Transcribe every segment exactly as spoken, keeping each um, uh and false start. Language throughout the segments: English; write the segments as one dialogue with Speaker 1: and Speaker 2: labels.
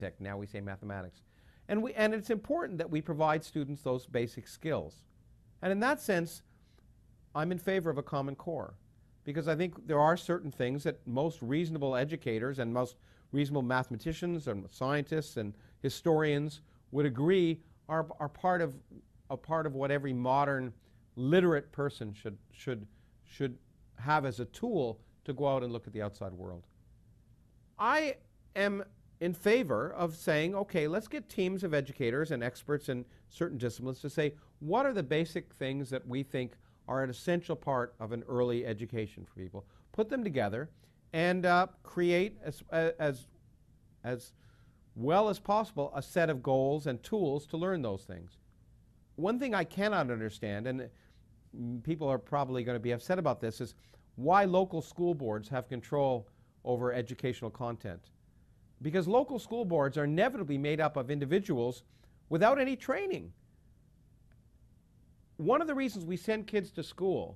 Speaker 1: now we say mathematics. And, we, and it's important that we provide students those basic skills. And in that sense, I'm in favor of a Common Core, because I think there are certain things that most reasonable educators and most reasonable mathematicians and scientists and historians would agree are, are part of, a part of what every modern literate person should, should, should have as a tool to go out and look at the outside world. I am in favor of saying, okay, let's get teams of educators and experts in certain disciplines to say, what are the basic things that we think are an essential part of an early education for people? Put them together and uh, create, as, as, as well as possible, a set of goals and tools to learn those things. One thing I cannot understand, and people are probably going to be upset about this, is why local school boards have control over educational content. Because local school boards are inevitably made up of individuals without any training. One of the reasons we send kids to school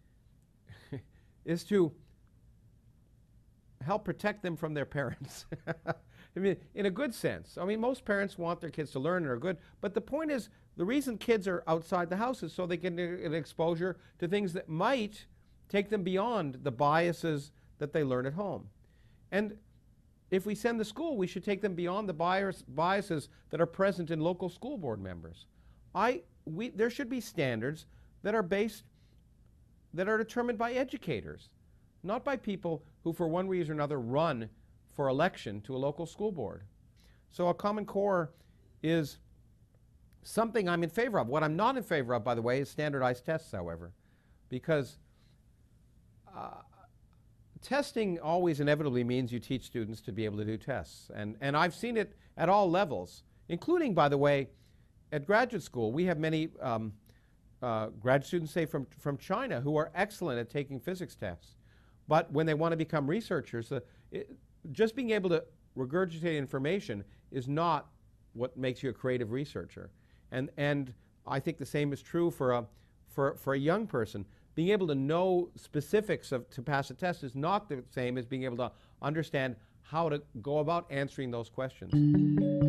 Speaker 1: is to help protect them from their parents. I mean, in a good sense. I mean, most parents want their kids to learn and are good, but the point is, the reason kids are outside the house is so they get an exposure to things that might take them beyond the biases that they learn at home. And if we send the school, we should take them beyond the bias, biases that are present in local school board members. I, we, there should be standards that are based, that are determined by educators, not by people who for one reason or another run for election to a local school board. So a Common Core is something I'm in favor of. What I'm not in favor of, by the way, is standardized tests, however, because uh, testing always inevitably means you teach students to be able to do tests. And, and I've seen it at all levels, including, by the way, at graduate school. We have many um, uh, grad students, say, from, from China who are excellent at taking physics tests. But when they want to become researchers, uh, it, just being able to regurgitate information is not what makes you a creative researcher. And, and I think the same is true for a, for, for a young person. Being able to know specifics of, to pass a test is not the same as being able to understand how to go about answering those questions.